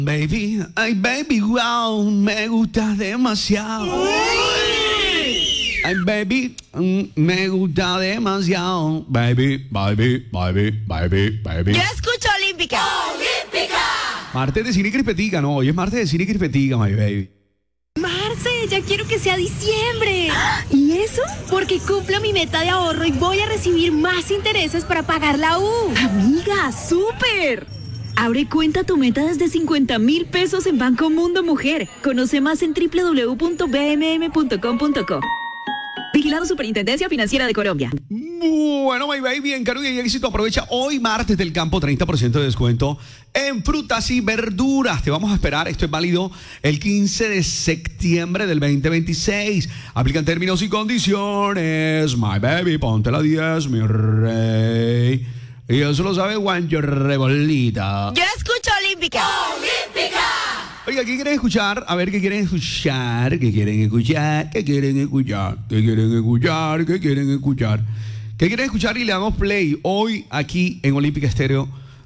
Baby, ay baby, wow, me gustas demasiado. Ay baby, me gusta demasiado. Baby, baby, baby, baby, baby. Yo escucho Olímpica. ¡Olímpica! Martes de Cine y Crispetica, no, hoy es martes de Cine y Crispetica, my baby. Marce, ya quiero que sea diciembre. ¿Y eso? Porque cumplo mi meta de ahorro y voy a recibir más intereses para pagar la U. Amiga, súper. Abre cuenta tu meta desde 50,000 pesos en Banco Mundo Mujer. Conoce más en www.bmm.com.co. Vigilado Superintendencia Financiera de Colombia. Bueno, my baby, en Cargo y Éxito aprovecha hoy martes del campo 30% de descuento en frutas y verduras. Te vamos a esperar, esto es válido el 15 de septiembre del 2026. Aplican términos y condiciones. My baby, ponte la 10, mi rey. Y eso lo sabe Juancho Rebolita. Yo escucho Olímpica. ¡Olímpica! Oiga, ¿qué quieren escuchar? A ver, ¿qué quieren escuchar? ¿Qué quieren escuchar? ¿Qué quieren escuchar? ¿Qué quieren escuchar? ¿Qué quieren escuchar? ¿Qué quieren escuchar? Y le damos play hoy aquí en Olímpica Estéreo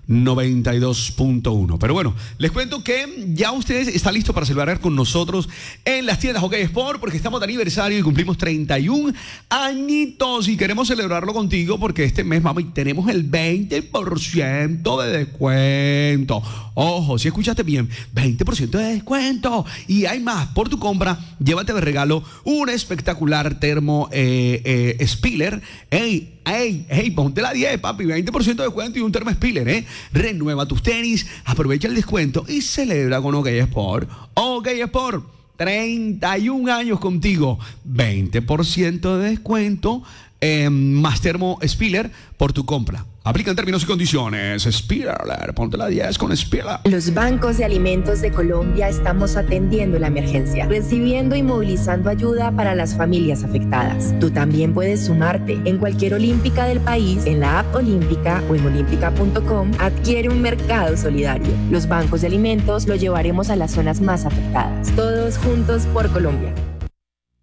92.1. Pero bueno, les cuento que ya ustedes están listos para celebrar con nosotros en las tiendas OK Sport, porque estamos de aniversario y cumplimos 31 añitos y queremos celebrarlo contigo porque este mes, mami, tenemos el 20% de descuento. Ojo, si escuchaste bien, 20% de descuento y hay más. Por tu compra, llévate de regalo un espectacular termo Spiller. Ey, ponte la 10, papi, 20% de descuento y un termo Spiller, Renueva tus tenis, aprovecha el descuento y celebra con OK Sport. OK Sport, 31 años contigo, 20% de descuento, más termo Spiller por tu compra. Aplican términos y condiciones. Spiller, ponte la 10 con Spiller. Los bancos de alimentos de Colombia estamos atendiendo la emergencia, recibiendo y movilizando ayuda para las familias afectadas. Tú también puedes sumarte. En cualquier olímpica del país, en la app Olímpica o en olímpica.com, adquiere un mercado solidario. Los bancos de alimentos lo llevaremos a las zonas más afectadas. Todos juntos por Colombia.